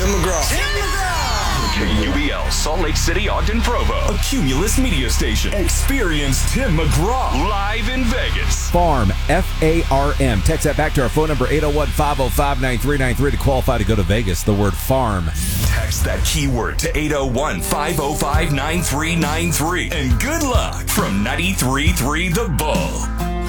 Tim McGraw. KUBL, Salt Lake City, Ogden, Provo. A Cumulus media station. Experience Tim McGraw live in Vegas. Farm, F-A-R-M. Text that back to our phone number, 801-505-9393 to qualify to go to Vegas. The word farm. Text that keyword to 801-505-9393. And good luck from 93.3 The Bull.